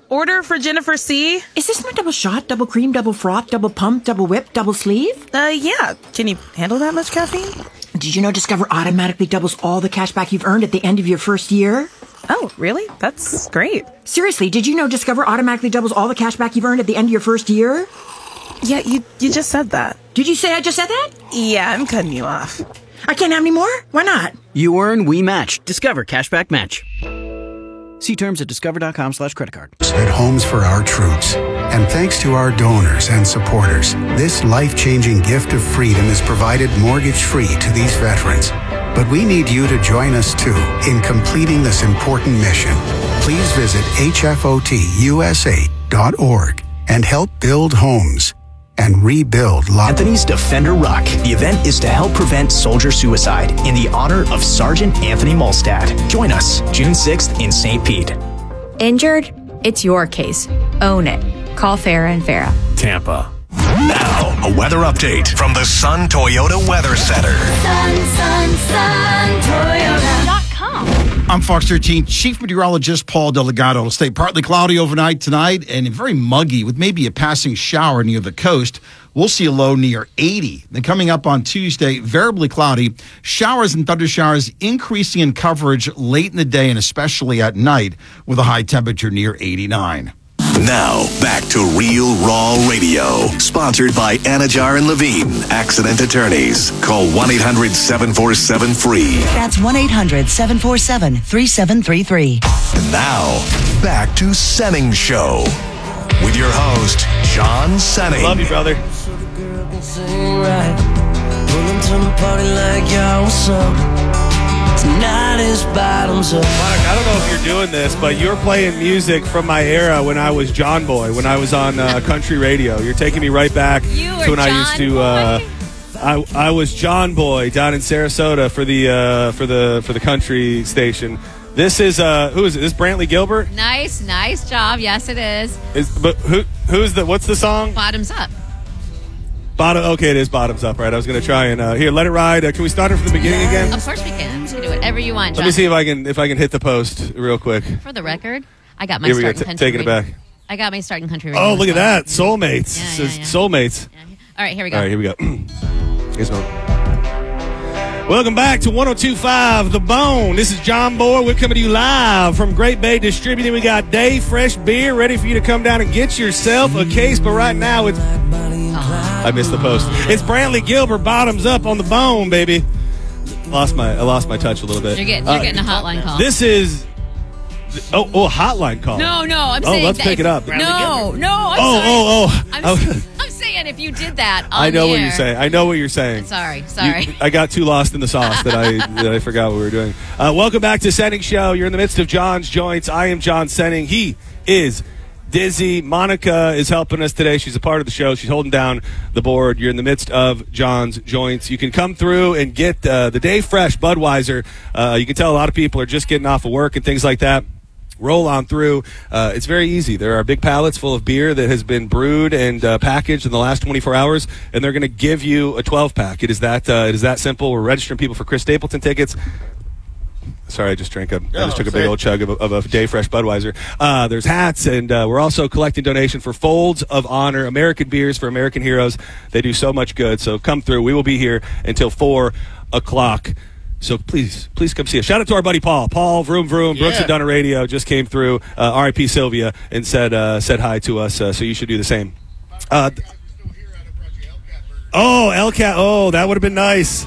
Order for Jennifer C. Is this my double shot, double cream, double froth, double pump, double whip, double sleeve? Yeah. Can you handle that much caffeine? Did you know Discover automatically doubles all the cash back you've earned at the end of your first year? Oh, really? That's great. Seriously, did you know Discover automatically doubles all the cash back you've earned at the end of your first year? Yeah, you just said that. Did you say I just said that? Yeah, I'm cutting you off. I can't have any more? Why not? You earn, we match. Discover Cashback Match. See terms at discover.com/creditcard. At Homes for Our Troops. And thanks to our donors and supporters, this life-changing gift of freedom is provided mortgage-free to these veterans. But we need you to join us, too, in completing this important mission. Please visit hfotusa.org and help build homes and rebuild lives. Anthony's Defender Ruck. The event is to help prevent soldier suicide in the honor of Sergeant Anthony Molstad. Join us June 6th in St. Pete. Injured? It's your case. Own it. Call Farah and Farah. Tampa. Now, a weather update from the Sun Toyota Weather Center. SunToyota.com. I'm Fox 13 Chief Meteorologist Paul Delgado. It'll stay partly cloudy overnight tonight and very muggy with maybe a passing shower near the coast. We'll see a low near 80. Then coming up on Tuesday, variably cloudy. Showers and thunder showers increasing in coverage late in the day and especially at night with a high temperature near 89. Now, back to Real Raw Radio. Sponsored by Anajar and Levine, Accident Attorneys. Call 1-800-747-FREE. That's 1-800-747-3733. And now, back to Senning Show. With your host, John Senning. Love you, brother. Tonight is bottoms up. Monica, I don't know if you're doing this, but you're playing music from my era when I was John Boy, when I was on country radio. You're taking me right back to when I used to. I was John Boy down in Sarasota for the country station. This is who is it? This is Brantley Gilbert. Nice job. Yes, it is. What's the song? Bottoms Up. Okay, it is Bottoms Up, right? I was going to try and here, let it ride. Can we start it from the beginning again? Of course we can. You can do whatever you want, John. Let me see if I can hit the post real quick. For the record, I got my start in country. Taking it back. I got my start in country radio. Oh, look at that. Soulmates. Yeah. Soulmates. Yeah. All right, here we go. All right, here we go. Here's one. Welcome back to 102.5 The Bone. This is John Boy. We're coming to you live from Great Bay Distributing. We got Day Fresh Beer ready for you to come down and get yourself a case. But right now, it's... I missed the post. It's Brantley Gilbert, Bottoms Up on The Bone, baby. I lost my touch a little bit. You're getting a hotline call. This is... a hotline call. No, I'm saying... let's pick it up. No, I'm saying if you did that on I know the what air. you're saying. I know what you're saying. Sorry. I got too lost in the sauce that I forgot what we were doing. Welcome back to Senning Show. You're in the midst of John's Joints. I am John Senning. He is Dizzy. Monica is helping us today. She's a part of the show. She's holding down the board. You're in the midst of John's Joints. You can come through and get the Day Fresh Budweiser. You can tell a lot of people are just getting off of work and things like that. Roll on through. It's very easy. There are big pallets full of beer that has been brewed and packaged in the last 24 hours, and they're going to give you a 12-pack. It is that simple. We're registering people for Chris Stapleton tickets. Sorry, I just took a big old chug of a Day Fresh Budweiser. There's hats, and we're also collecting donation for Folds of Honor, American Beers for American Heroes. They do so much good. So come through. We will be here until 4 o'clock. So please come see us. Shout out to our buddy Paul. Vroom Vroom. Yeah. Brooks at Dunner Radio just came through. R.I.P. Sylvia and said hi to us. So you should do the same. LCAT. Oh, that would have been nice.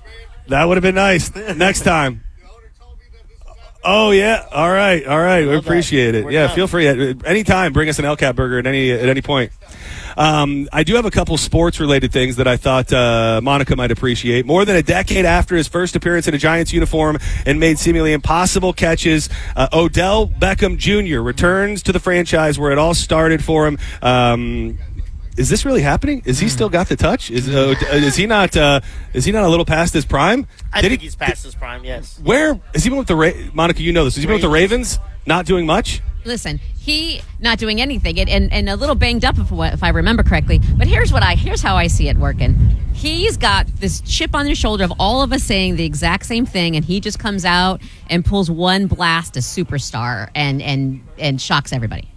Next time. Oh, yeah. All right. We appreciate it. Yeah, feel free. Anytime, bring us an LCAT burger at any point. I do have a couple sports-related things that I thought Monica might appreciate. More than a decade after his first appearance in a Giants uniform and made seemingly impossible catches, Odell Beckham Jr. returns to the franchise where it all started for him. Is this really happening? Is he still got the touch? Is he not a little past his prime? I think he's past his prime, yes. Where is he been with the Monica, you know this. Has he been with the Ravens? Not doing much? Listen, he not doing anything and a little banged up if I remember correctly. But here's how I see it working. He's got this chip on his shoulder of all of us saying the exact same thing, and he just comes out and pulls one blast, a superstar, and shocks everybody.